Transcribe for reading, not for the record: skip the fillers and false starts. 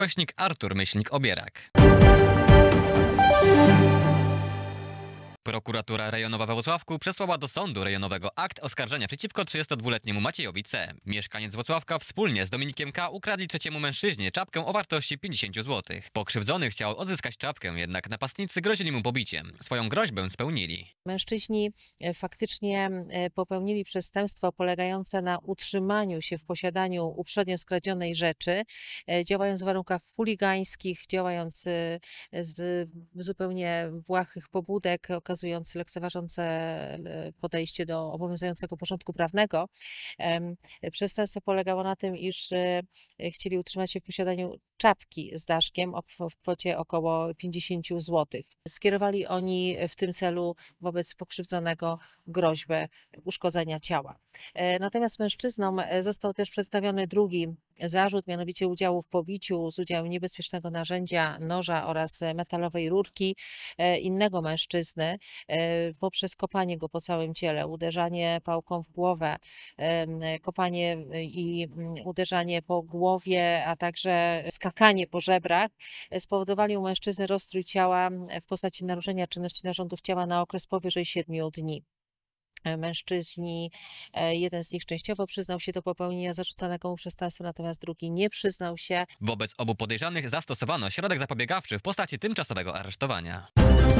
Artur Obierak. Prokuratura rejonowa we Włocławku przesłała do sądu rejonowego akt oskarżenia przeciwko 32-letniemu Maciejowi C. Mieszkaniec Włocławka wspólnie z Dominikiem K. ukradli trzeciemu mężczyźnie czapkę o wartości 50 zł. Pokrzywdzony chciał odzyskać czapkę, jednak napastnicy grozili mu pobiciem. Swoją groźbę spełnili. Mężczyźni faktycznie popełnili przestępstwo polegające na utrzymaniu się w posiadaniu uprzednio skradzionej rzeczy, działając w warunkach chuligańskich, działając z zupełnie błahych pobudek, okazując lekceważące podejście do obowiązującego porządku prawnego. Przestępstwo polegało na tym, iż chcieli utrzymać się w posiadaniu czapki z daszkiem w kwocie około 50 zł. Skierowali oni w tym celu wobec pokrzywdzonego groźbę uszkodzenia ciała. Natomiast mężczyznom został też przedstawiony drugi zarzut, mianowicie udziału w pobiciu z udziałem niebezpiecznego narzędzia, noża oraz metalowej rurki innego mężczyzny poprzez kopanie go po całym ciele, uderzanie pałką w głowę, kopanie i uderzanie po głowie, a także skakanie po żebrach spowodowali u mężczyzny rozstrój ciała w postaci naruszenia czynności narządów ciała na okres powyżej 7 dni. Mężczyźni, jeden z nich częściowo przyznał się do popełnienia zarzucanego mu przestępstwa, natomiast drugi nie przyznał się. Wobec obu podejrzanych zastosowano środek zapobiegawczy w postaci tymczasowego aresztowania.